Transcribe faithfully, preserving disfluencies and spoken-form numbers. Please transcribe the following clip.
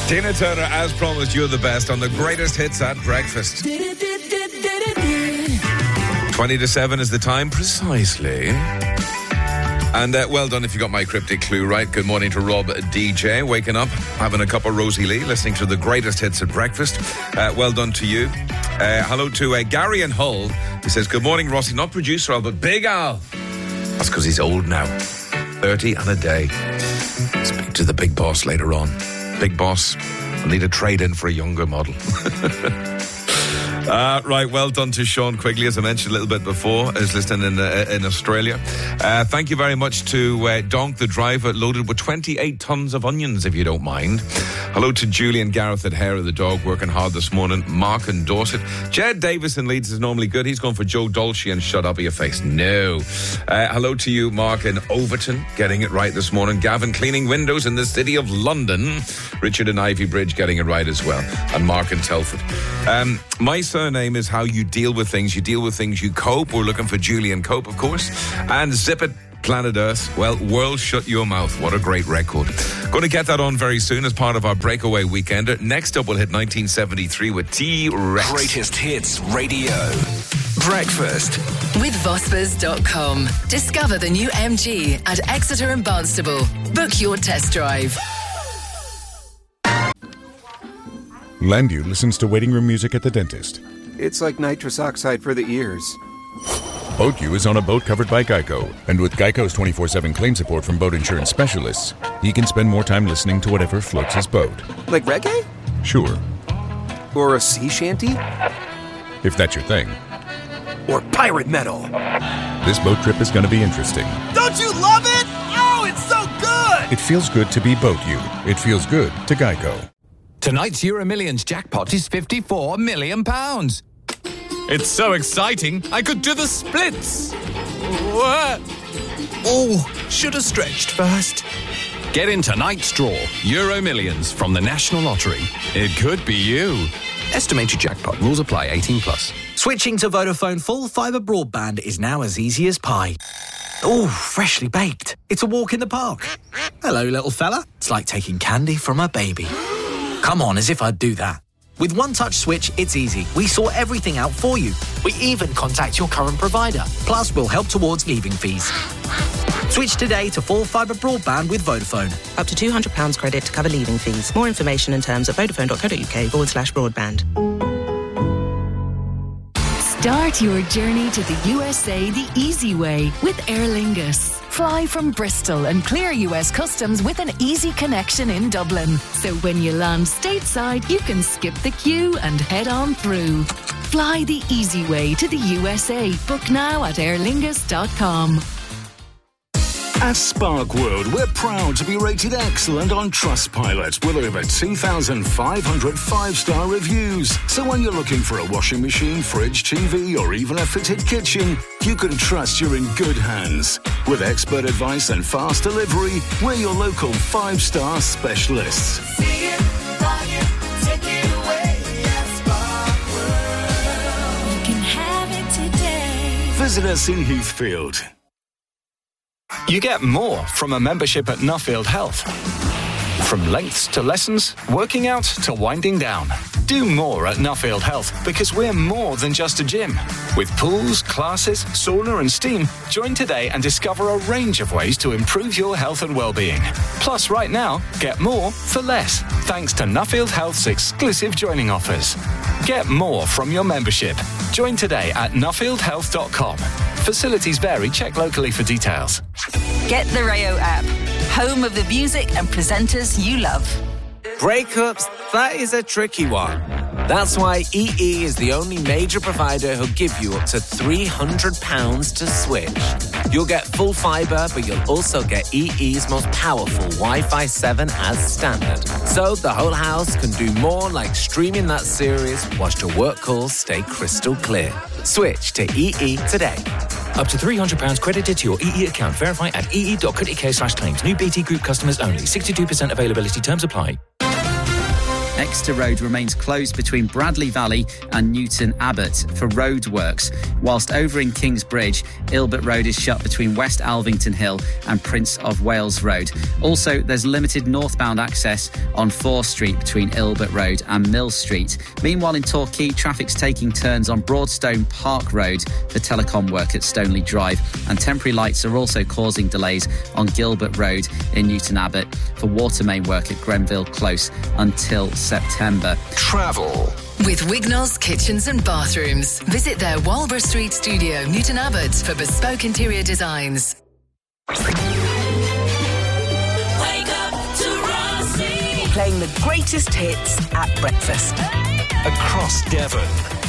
Tina Turner, as promised, you're the best on the greatest hits at breakfast. twenty to seven is the time, precisely. And uh, well done if you got my cryptic clue right. Good morning to Rob D J, waking up, having a cup of Rosie Lee, listening to the greatest hits at breakfast. Uh, well done to you. Uh, hello to uh, Gary in Hull. He says, good morning, Rossi. Not producer Al, but Big Al. That's because he's old now. thirty and a day. Speak to the big boss later on. Big boss, I need a trade-in for a younger model. Uh, right, well done to Sean Quigley, as I mentioned a little bit before, is listening in uh, in Australia. Uh, thank you very much to uh, Donk, the driver, loaded with twenty-eight tons of onions, if you don't mind. Hello to Julie and Gareth at Hair of the Dog, working hard this morning. Mark and Dorset. Jed Davis in Leeds is normally good. He's going for Joe Dolce and Shut Up Your Face. No. Uh, hello to you, Mark in Overton, getting it right this morning. Gavin cleaning windows in the city of London. Richard in Ivy Bridge getting it right as well. And Mark in Telford. Um, my surname is how you deal with things. You deal with things, you cope. We're looking for Julian Cope, of course. And Zip It, Planet Earth. Well, World Shut Your Mouth. What a great record. Going to get that on very soon as part of our breakaway weekender. Next up, we'll hit nineteen seventy-three with T-Rex. Greatest Hits Radio. Breakfast. With Vospers dot com. Discover the new M G at Exeter and Barnstable. Book your test drive. Landu listens to waiting room music at the dentist. It's like nitrous oxide for the ears. BoatU is on a boat covered by Geico. And with Geico's twenty-four seven claim support from boat insurance specialists, he can spend more time listening to whatever floats his boat. Like reggae? Sure. Or a sea shanty? If that's your thing. Or pirate metal? This boat trip is going to be interesting. Don't you love it? Oh, it's so good! It feels good to be BoatU. It feels good to Geico. Tonight's Euro Millions jackpot is fifty-four million pounds. It's so exciting, I could do the splits. Oh, should have stretched first. Get in tonight's draw, Euro Millions from the National Lottery. It could be you. Estimated jackpot. Rules apply. eighteen plus. Switching to Vodafone full fibre broadband is now as easy as pie. Oh, freshly baked. It's a walk in the park. Hello, little fella. It's like taking candy from a baby. Come on, as if I'd do that. With One Touch Switch, it's easy. We sort everything out for you. We even contact your current provider. Plus, we'll help towards leaving fees. Switch today to full fibre broadband with Vodafone. Up to two hundred pounds credit to cover leaving fees. More information and terms at vodafone.co.uk forward slash broadband. Start your journey to the U S A the easy way with Aer Lingus. Fly from Bristol and clear U S customs with an easy connection in Dublin. So when you land stateside, you can skip the queue and head on through. Fly the easy way to the U S A. Book now at aer lingus dot com. At Spark World, we're proud to be rated excellent on Trustpilot with over two thousand five hundred five-star reviews. So when you're looking for a washing machine, fridge, T V, or even a fitted kitchen, you can trust you're in good hands. With expert advice and fast delivery, we're your local five-star specialists. See it, buy it, take it away at Spark World. You can have it today. Visit us in Heathfield. You get more from a membership at Nuffield Health. From lengths to lessons, working out to winding down. Do more at Nuffield Health because we're more than just a gym. With pools, classes, sauna and steam, join today and discover a range of ways to improve your health and well-being. Plus, right now, get more for less, thanks to Nuffield Health's exclusive joining offers. Get more from your membership. Join today at nuffield health dot com. Facilities vary. Check locally for details. Get the Rayo app, home of the music and presenters you love. Breakups, that is a tricky one. That's why E E is the only major provider who'll give you up to three hundred pounds to switch. You'll get full fibre, but you'll also get E E's most powerful Wi-Fi seven as standard. So the whole house can do more, like streaming that series whilst your work calls stay crystal clear. Switch to E E today. Up to three hundred pounds credited to your E E account. Verify at ee.co.uk slash claims. New B T Group customers only. sixty-two percent availability terms apply. Exeter Road remains closed between Bradley Valley and Newton Abbot for road works, whilst over in Kingsbridge, Ilbert Road is shut between West Alvington Hill and Prince of Wales Road. Also, there's limited northbound access on Fore Street between Ilbert Road and Mill Street. Meanwhile, in Torquay, traffic's taking turns on Broadstone Park Road for telecom work at Stoneleigh Drive, and temporary lights are also causing delays on Gilbert Road in Newton Abbot for water main work at Grenville Close until September. Travel. With Wignall's Kitchens and Bathrooms. Visit their Walborough Street studio, Newton Abbot, for bespoke interior designs. Wake up to Rossi. Playing the greatest hits at breakfast. Across Devon.